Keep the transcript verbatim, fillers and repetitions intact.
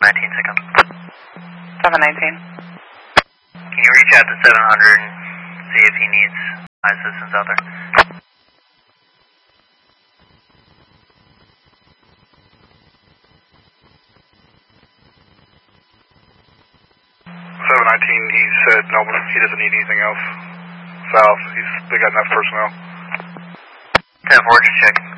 nineteen seconds. seven nineteen. Can you reach out to seven hundred and see if he needs my assistance out there? seven nineteen, he said no, he doesn't need anything else south. He's, they got enough personnel. ten four, just checking.